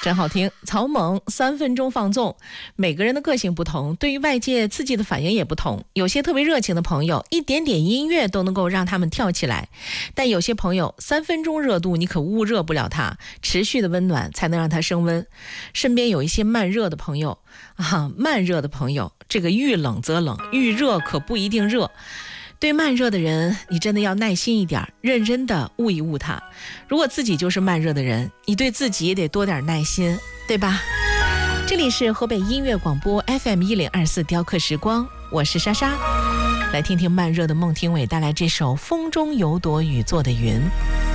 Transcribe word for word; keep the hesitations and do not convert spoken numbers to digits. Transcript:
真好听。曹猛三分钟放纵。每个人的个性不同，对于外界刺激的反应也不同。有些特别热情的朋友，一点点音乐都能够让他们跳起来，但有些朋友三分钟热度你可捂热不了他，持续的温暖才能让他升温。身边有一些慢热的朋友啊，慢热的朋友，这个遇冷则冷，遇热可不一定热。对慢热的人，你真的要耐心一点，认真的悟一悟他。如果自己就是慢热的人，你对自己也得多点耐心，对吧？这里是河北音乐广播 F M 一零二四雕刻时光，我是莎莎，来听听慢热的孟庭苇带来这首风中有朵雨做的云。